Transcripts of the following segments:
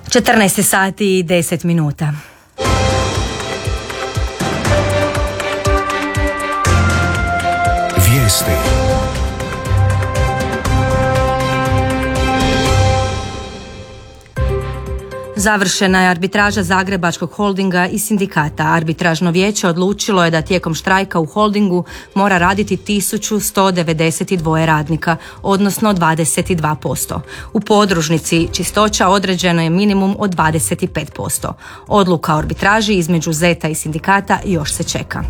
14 sati i 10 minuta. Vijesti. Završena je arbitraža Zagrebačkog holdinga i sindikata. Arbitražno vijeće odlučilo je da tijekom štrajka u holdingu mora raditi 1192 radnika, odnosno 22%. U podružnici čistoća određeno je minimum od 25%. Odluka o arbitraži između ZET-a i sindikata još se čeka.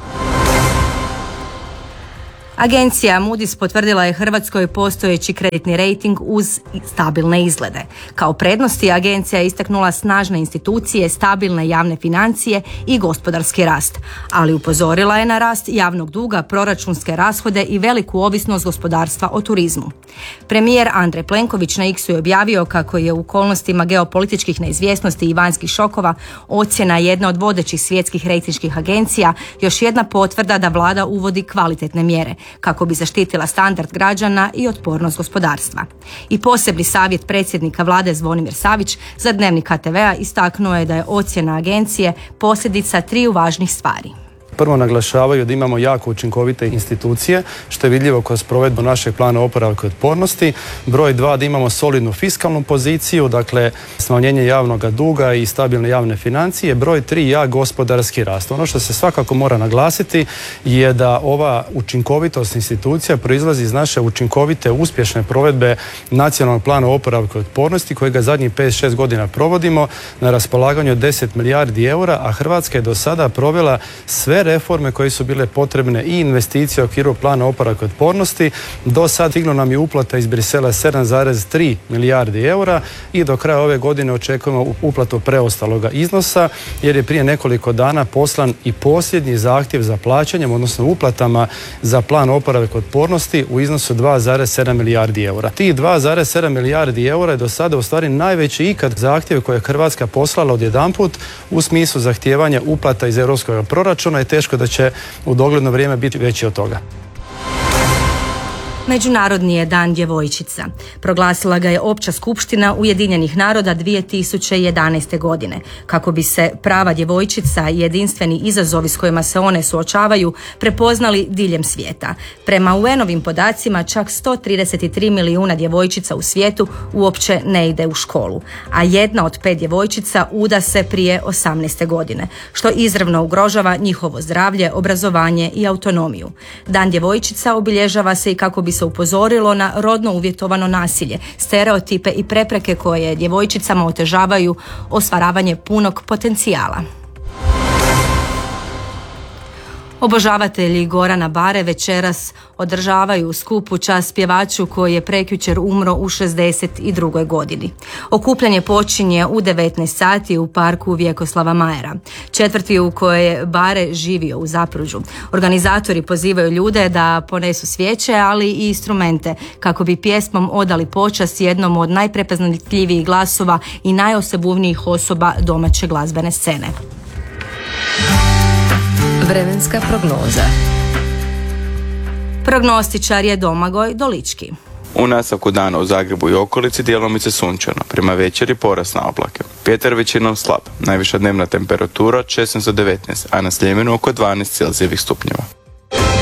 Agencija Moody's potvrdila je Hrvatskoj postojeći kreditni rejting uz stabilne izglede. Kao prednosti agencija je istaknula snažne institucije, stabilne javne financije i gospodarski rast, ali upozorila je na rast javnog duga, proračunske rashode i veliku ovisnost gospodarstva o turizmu. Premijer Andrej Plenković na X-u je objavio kako je u okolnostima geopolitičkih neizvjesnosti i vanjskih šokova ocjena jedne od vodećih svjetskih rejtinških agencija još jedna potvrda da vlada uvodi kvalitetne mjere kako bi zaštitila standard građana i otpornost gospodarstva. I posebni savjet predsjednika vlade Zvonimir Savić za Dnevnik HTV-a istaknuo je da je ocjena agencije posljedica triju važnih stvari. Prvo naglašavaju da imamo jako učinkovite institucije, što je vidljivo kroz provedbu našeg plana oporavka i otpornosti. Broj 2, da imamo solidnu fiskalnu poziciju, dakle smanjenje javnog duga i stabilne javne financije. Broj 3, jak gospodarski rast. Ono što se svakako mora naglasiti je da ova učinkovitost institucija proizlazi iz naše učinkovite, uspješne provedbe nacionalnog plana oporavka i otpornosti kojega zadnjih 5-6 godina provodimo na raspolaganju 10 milijardi eura, a Hrvatska je do sada provela sve reforme koje su bile potrebne i investicije u okviru plana oporavka i otpornosti. Do sad stiglo nam je uplata iz Brisela 7,3 milijardi eura i do kraja ove godine očekujemo uplatu preostaloga iznosa, jer je prije nekoliko dana poslan i posljednji zahtjev za plaćanjem, odnosno uplatama za plan oporavka i otpornosti u iznosu 2,7 milijardi eura. Tih 2,7 milijardi eura je do sada u stvari najveći ikad zahtjev koje je Hrvatska poslala odjedanput u smislu zahtijevanja uplata iz europskog proračuna i teško da će u dogledno vrijeme biti veći od toga. Međunarodni je dan djevojčica. Proglasila ga je Opća skupština Ujedinjenih naroda 2011. godine. Kako bi se prava djevojčica i jedinstveni izazovi s kojima se one suočavaju prepoznali diljem svijeta. Prema UN-ovim podacima čak 133 milijuna djevojčica u svijetu uopće ne ide u školu, a 1 od 5 djevojčica uda se prije 18. godine, što izravno ugrožava njihovo zdravlje, obrazovanje i autonomiju. Dan djevojčica obilježava se i kako bi se upozorilo na rodno uvjetovano nasilje, stereotipe i prepreke koje djevojčicama otežavaju ostvaravanje punog potencijala. Obožavatelji Gorana Bare večeras održavaju skup u čast pjevaču koji je prekjučer umro u 62. godini. Okupljanje počinje u 19 sati u parku Vjekoslava Majera, četvrti u kojoj je Bare živio u Zapruđu. Organizatori pozivaju ljude da ponesu svijeće, ali i instrumente kako bi pjesmom odali počast jednom od najprepoznatljivijih glasova i najosebuvnijih osoba domaće glazbene scene. Vremenska prognoza. Prognostičar je Domagoj Dolički. U nastavku dana u Zagrebu i okolici djelomice sunčano, prema večeri porast na oblake. Vjetar većinom slab, najviša dnevna temperatura 16 do 19, a na Sljemenu oko 12 Celzijevih stupnjeva.